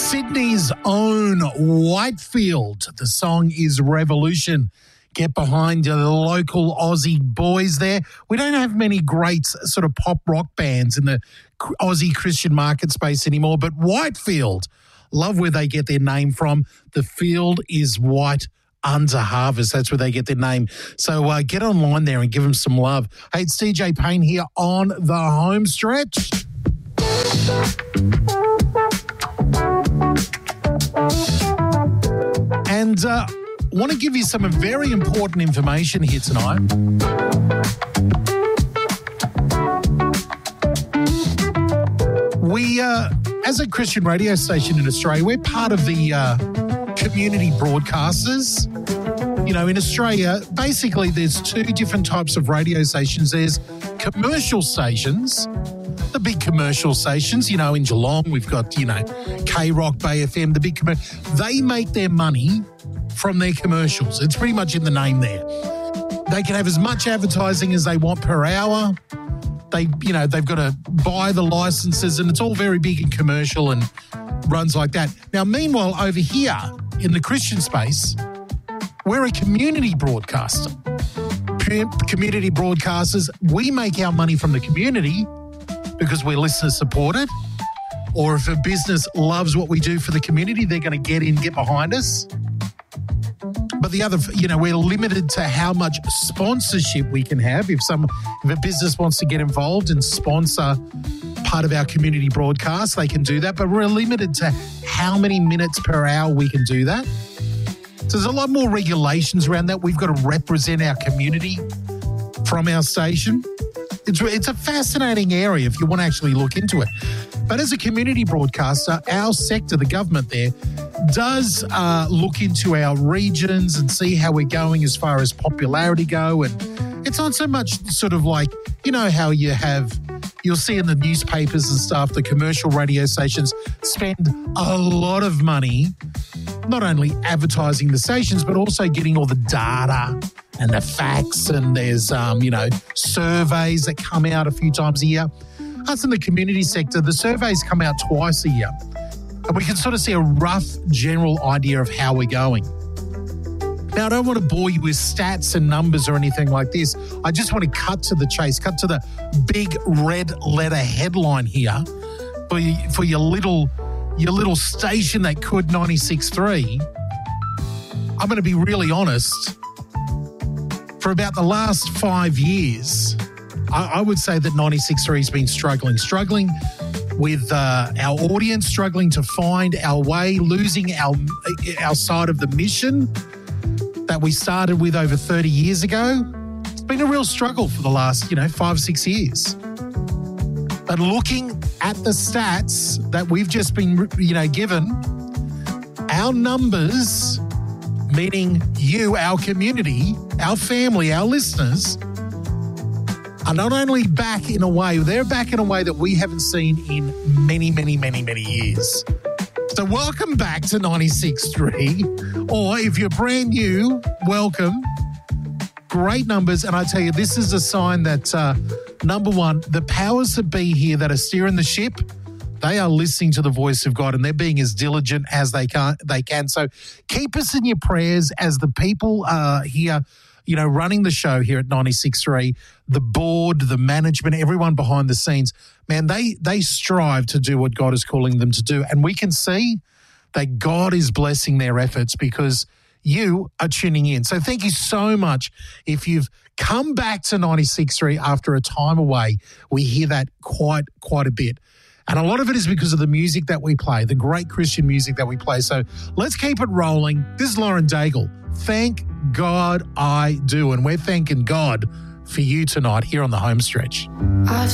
Sydney's own Whitefield. The song is Revolution. Get behind the local Aussie boys there. We don't have many great sort of pop rock bands in the Aussie Christian market space anymore, but Whitefield, love where they get their name from. The field is white under harvest. That's where they get their name. So get online there and give them some love. Hey, it's DJ Payne here on the home stretch. And want to give you some very important information here tonight. We, as a Christian radio station in Australia, we're part of the community broadcasters. You know, in Australia, basically there's two different types of radio stations. There's commercial stations, the big commercial stations. You know, in Geelong, we've got, you know, K-Rock, Bay FM, the big commercial. They make their money from their commercials. It's pretty much in the name there. They can have as much advertising as they want per hour. They've got to buy the licenses, and it's all very big and commercial and runs like that. Now, meanwhile, over here in the Christian space, we're a community broadcaster. Community broadcasters, we make our money from the community because we're listener supported. Or if a business loves what we do for the community, they're going to get behind us. But the other, you know, we're limited to how much sponsorship we can have. If a business wants to get involved and sponsor part of our community broadcast, they can do that. But we're limited to how many minutes per hour we can do that. So there's a lot more regulations around that. We've got to represent our community from our station. It's a fascinating area if you want to actually look into it. But as a community broadcaster, our sector, the government there, does look into our regions and see how we're going as far as popularity go. And it's not so much sort of like, you know, how you'll see in the newspapers and stuff, the commercial radio stations spend a lot of money, not only advertising the stations, but also getting all the data and the facts. And there's, surveys that come out a few times a year. Us in the community sector, the surveys come out twice a year. And we can sort of see a rough general idea of how we're going. Now, I don't want to bore you with stats and numbers or anything like this. I just want to cut to the chase, cut to the big red letter headline here for your little station that could 96.3. I'm going to be really honest. For about the last 5 years, I would say that 96.3 has been struggling with our audience, struggling to find our way, losing our side of the mission that we started with over 30 years ago. It's been a real struggle for the last, 5 or 6 years. But looking at the stats that we've just been, given, our numbers, meaning you, our community, our family, our listeners, are not only back in a way, they're back in a way that we haven't seen in many, many, many, many years. So welcome back to 96.3, or if you're brand new, welcome. Great numbers, and I tell you, this is a sign that, number one, the powers that be here that are steering the ship, they are listening to the voice of God, and they're being as diligent as they can. So keep us in your prayers as the people here, running the show here at 96.3, the board, the management, everyone behind the scenes, man, they strive to do what God is calling them to do. And we can see that God is blessing their efforts because you are tuning in. So thank you so much. If you've come back to 96.3 after a time away, we hear that quite a bit. And a lot of it is because of the music that we play, the great Christian music that we play. So let's keep it rolling. This is Lauren Daigle. Thank God I do. And we're thanking God for you tonight here on the home stretch. I've